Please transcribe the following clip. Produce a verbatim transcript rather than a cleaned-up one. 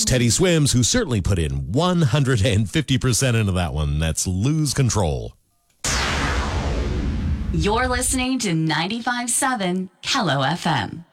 Teddy Swims, who certainly put in one hundred fifty percent into that one. That's Lose Control. You're listening to ninety-five point seven Hello F M.